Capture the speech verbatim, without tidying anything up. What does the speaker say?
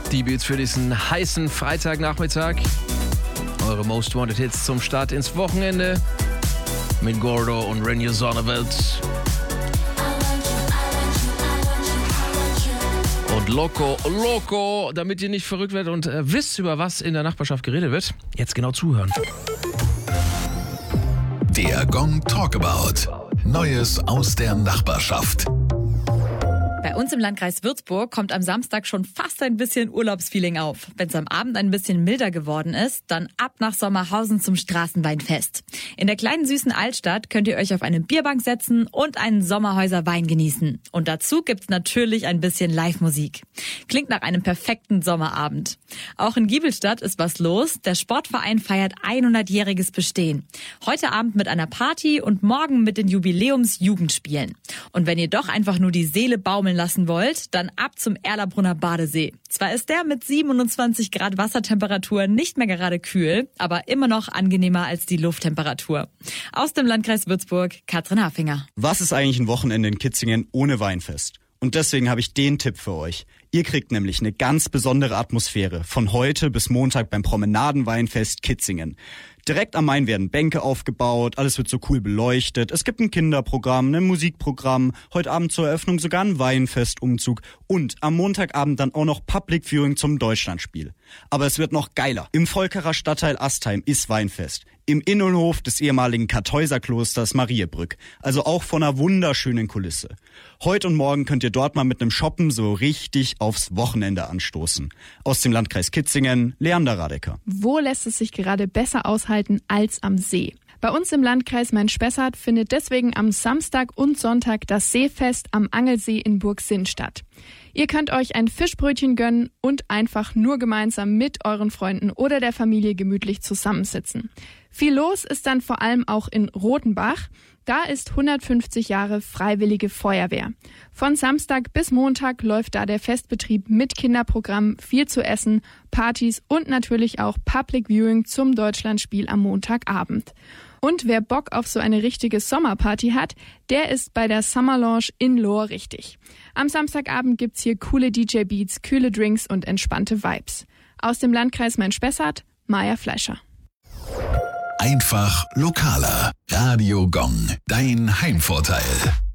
Die Beats für diesen heißen Freitagnachmittag. Eure Most Wanted Hits zum Start ins Wochenende. Mit Gordo und Renew Sonneveld. Und Loco, Loco, damit ihr nicht verrückt werdet und äh, wisst, über was in der Nachbarschaft geredet wird, jetzt genau zuhören. Der Gong Talkabout. Neues aus der Nachbarschaft. Bei uns im Landkreis Würzburg kommt am Samstag schon fast ein bisschen Urlaubsfeeling auf. Wenn es am Abend ein bisschen milder geworden ist, dann ab nach Sommerhausen zum Straßenweinfest. In der kleinen süßen Altstadt könnt ihr euch auf eine Bierbank setzen und einen Sommerhäuser Wein genießen. Und dazu gibt's natürlich ein bisschen Live-Musik. Klingt nach einem perfekten Sommerabend. Auch in Giebelstadt ist was los. Der Sportverein feiert hundertjähriges Bestehen. Heute Abend mit einer Party und morgen mit den Jubiläums-Jugendspielen. Und wenn ihr doch einfach nur die Seele baumeln lassen wollt, dann ab zum Erlabrunner Badesee. Zwar ist der mit siebenundzwanzig Grad Wassertemperatur nicht mehr gerade kühl, aber immer noch angenehmer als die Lufttemperatur. Aus dem Landkreis Würzburg, Katrin Hafinger. Was ist eigentlich ein Wochenende in Kitzingen ohne Weinfest? Und deswegen habe ich den Tipp für euch. Ihr kriegt nämlich eine ganz besondere Atmosphäre von heute bis Montag beim Promenadenweinfest Kitzingen. Direkt am Main werden Bänke aufgebaut, alles wird so cool beleuchtet. Es gibt ein Kinderprogramm, ein Musikprogramm, heute Abend zur Eröffnung sogar ein Weinfestumzug und am Montagabend dann auch noch Public Viewing zum Deutschlandspiel. Aber es wird noch geiler. Im Volkerer Stadtteil Astheim ist Weinfest. Im Innenhof des ehemaligen Kartäuserklosters Mariebrück. Also auch von einer wunderschönen Kulisse. Heute und morgen könnt ihr dort mal mit einem Shoppen so richtig aufs Wochenende anstoßen. Aus dem Landkreis Kitzingen, Leander Radecker. Wo lässt es sich gerade besser aushalten als am See? Bei uns im Landkreis Main-Spessart findet deswegen am Samstag und Sonntag das Seefest am Angelsee in Burgsinn statt. Ihr könnt euch ein Fischbrötchen gönnen und einfach nur gemeinsam mit euren Freunden oder der Familie gemütlich zusammensitzen. Viel los ist dann vor allem auch in Rotenbach. Da ist hundertfünfzig Jahre Freiwillige Feuerwehr. Von Samstag bis Montag läuft da der Festbetrieb mit Kinderprogramm, viel zu essen, Partys und natürlich auch Public Viewing zum Deutschlandspiel am Montagabend. Und wer Bock auf so eine richtige Sommerparty hat, der ist bei der Summer Lounge in Lohr richtig. Am Samstagabend gibt's hier coole D J-Beats, kühle Drinks und entspannte Vibes. Aus dem Landkreis Main-Spessart, Maja Fleischer. Einfach lokaler. Radio Gong. Dein Heimvorteil.